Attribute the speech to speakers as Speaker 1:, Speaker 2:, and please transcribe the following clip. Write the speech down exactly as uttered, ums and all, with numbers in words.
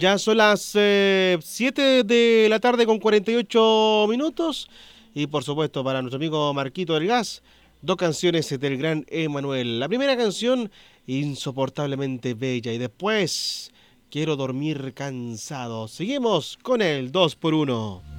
Speaker 1: Ya son las eh, siete de la tarde con cuarenta y ocho minutos. Y por supuesto, para nuestro amigo Marquito del Gas, dos canciones del gran Emanuel. La primera canción, Insoportablemente Bella. Y después, Quiero dormir cansado. Seguimos con el dos por uno.